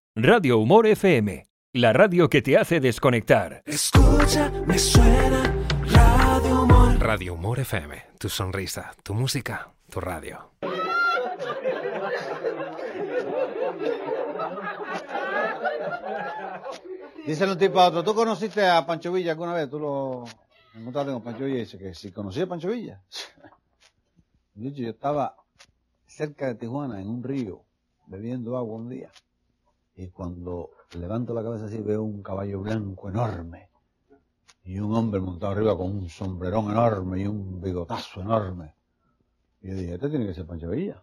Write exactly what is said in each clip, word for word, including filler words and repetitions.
Radio Humor F M, la radio que te hace desconectar. Escucha, me suena Radio Humor. Radio Humor F M, tu sonrisa, tu música, tu radio. Dice un tipo a otro, ¿tú conociste a Pancho Villa alguna vez? ¿Tú lo encontraste con Pancho Villa? Y dice que si conocía a Pancho Villa. Yo estaba cerca de Tijuana, en un río, bebiendo agua un día. Y cuando levanto la cabeza así, veo un caballo blanco enorme. Y un hombre montado arriba con un sombrerón enorme y un bigotazo enorme. Y yo dije, este tiene que ser Pancho Villa.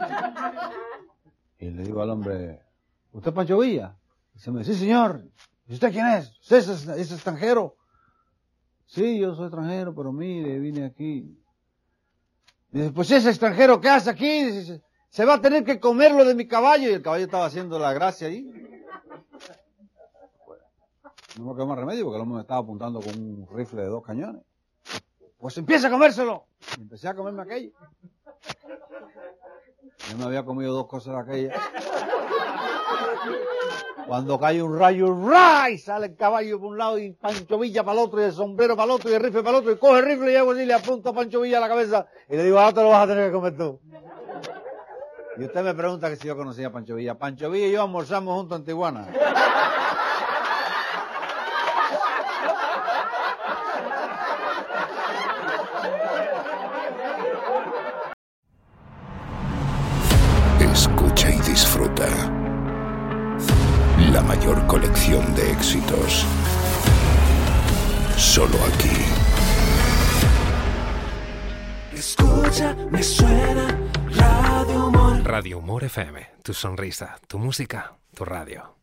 Y le digo al hombre, ¿usted es Pancho Villa? Y se me dice, sí, señor. ¿Y usted quién es? ¿Usted es, es extranjero? Sí, yo soy extranjero, pero mire, vine aquí. Dice, pues si es extranjero, ¿qué hace aquí? Dice, se va a tener que comer lo de mi caballo. Y el caballo estaba haciendo la gracia ahí. No me quedó más remedio porque el hombre me estaba apuntando con un rifle de dos cañones. Pues empieza a comérselo. Y empecé a comerme aquello. Yo me había comido dos cosas de aquella. Cuando cae un rayo, ¡ra! Y sale el caballo por un lado y Pancho Villa para el otro, y el sombrero para el otro, y el rifle para el otro, y coge el rifle y hago así, le apunto a Pancho Villa a la cabeza, y le digo, ahora te lo vas a tener que comer tú. Y usted me pregunta que si yo conocía a Pancho Villa. Pancho Villa y yo almorzamos juntos en Tijuana. Escucha y disfruta. La mayor colección de éxitos. Solo aquí. Escucha, me suena Radio Humor. Radio Humor F M, tu sonrisa, tu música, tu radio.